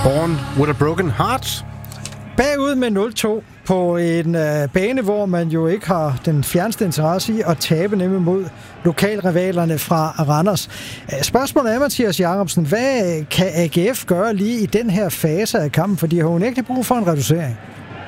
Born with a Broken Heart. Bagud med 0-2 på en bane, hvor man jo ikke har den fjerneste interesse i at tabe, nemlig mod lokalrivalerne fra Randers. Spørgsmålet er, Mathias Jacobsen, hvad kan AGF gøre lige i den her fase af kampen, for de har unægteligt brug for en reducering?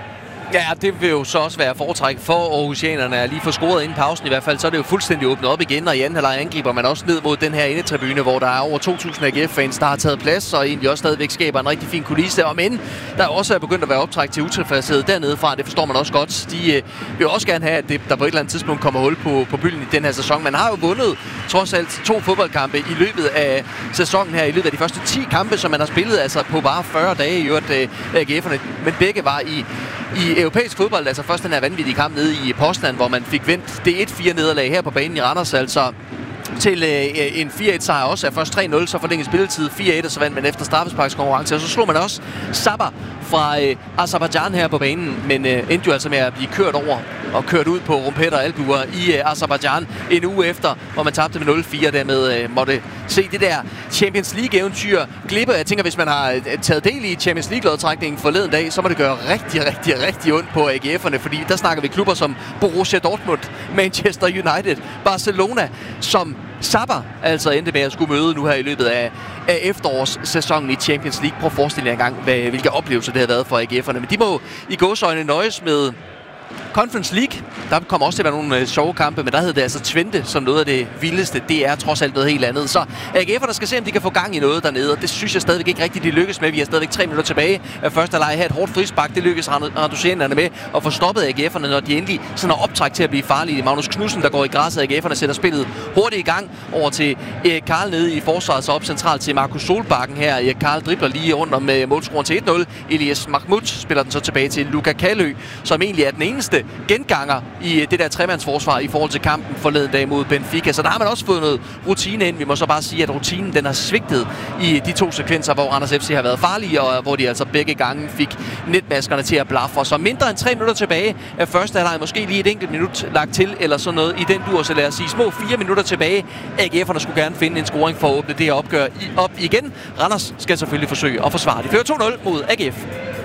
Ja, det vil jo så også være foretræk for Aarhusianerne at lige få scoret inden pausen i hvert fald. Så er det jo fuldstændig åbnet op igen, og i anden halvleg angriber man også ned mod den her indetribune, hvor der er over 2.000 AGF-fans, der har taget plads, og egentlig også stadigvæk skaber en rigtig fin kulisse. Og men der er også begyndt at være optræk til utilfredshed dernede fra, det forstår man også godt. De vil også gerne have, at der på et eller andet tidspunkt kommer hul på bylden i den her sæson. Man har jo vundet trods alt 2 fodboldkampe i løbet af sæsonen her, i løbet af de første 10 kampe, som man har spillet, altså på bare 40 dage i øvrigt AGF'erne. Men begge var i europæisk fodbold, altså først den her vanvittige kamp nede i Poznan, hvor man fik vendt det 1-4 nederlag her på banen i Randers, altså til en 4-1 sejr også. Er først 3-0, så forlænget spilletid 4-1, og så vandt man efter straffesparkskonkurrence, og så slog man også Sabah fra Aserbajdsjan her på banen, men endte jo altså med at blive kørt over og kørt ud på rumpetter og albuer i Aserbajdsjan en uge efter, hvor man tabte med 0-4, dermed måtte se det der Champions League-eventyr glippe. Jeg tænker, hvis man har taget del i Champions League-lodtrækningen forleden dag, så må det gøre rigtig ondt på AGF'erne, fordi der snakker vi klubber som Borussia Dortmund, Manchester United, Barcelona, som Sabah altså endte med at skulle møde nu her i løbet af efterårssæsonen i Champions League. Prøv at forestille jer engang, hvilke oplevelser det har været for AGF'erne. Men de må i gåseøjne nøjes med Conference League. Der kommer også til at være nogle sjove kampe, men der hedder det altså Twente som noget af det vildeste. Det er trods alt noget helt andet. Så AGF'erne skal se, om de kan få gang i noget dernede, og det synes jeg stadigvæk ikke rigtigt, de lykkes med. Vi har stadigvæk 3 minutter tilbage af første halvleg her. Et hårdt frispark, det lykkes Randusianerne med at få stoppet AGF'erne, når de endelig sådan har optræk til at blive farlige. Magnus Knudsen, der går i græsset, AGF'erne sætter spillet hurtigt i gang over til Erik Karl nede i forsvaret, så op centralt til Markus Solbakken her. Erik Karl dribler lige rundt om målscoren til 1-0. Elias Mahmoud spiller den så tilbage til Luka Kalø, som egentlig er den eneste genganger i det der tremandsforsvar i forhold til kampen forleden dag mod Benfica. Så der har man også fået noget rutine ind. Vi må så bare sige, at rutinen den har svigtet i de 2 sekvenser, hvor Randers FC har været farlige, og hvor de altså begge gange fik netmaskerne til at blaffe. Så mindre end 3 minutter tilbage af første halvleg, måske lige et enkelt minut lagt til, eller sådan noget i den dur, så lad os sige små 4 minutter tilbage. AGF'erne skulle gerne finde en scoring for at åbne det her opgør op igen. Randers skal selvfølgelig forsøge at forsvare. De fører 2-0 mod AGF.